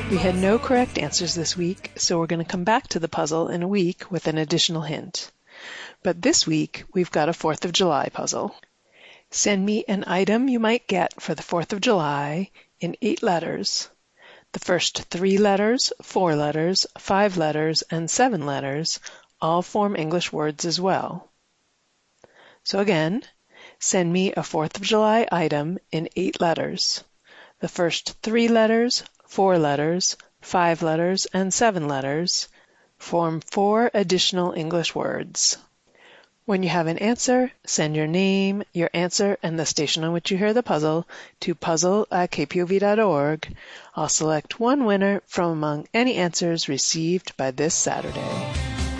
We had no correct answers this week, so we're going to come back to the puzzle in a week with an additional hint. But this week, we've got a 4th of July puzzle. Send me an item you might get for the 4th of July in 8 letters. The first 3 letters, 4 letters, 5 letters, and 7 letters all form English words as well. So again, send me a 4th of July item in 8 letters. The first 3 letters, 4 letters, 5 letters, and 7 letters form 4 additional English words. When you have an answer, send your name, your answer, and the station on which you hear the puzzle to puzzle@kpov.org. I'll select one winner from among any answers received by this Saturday.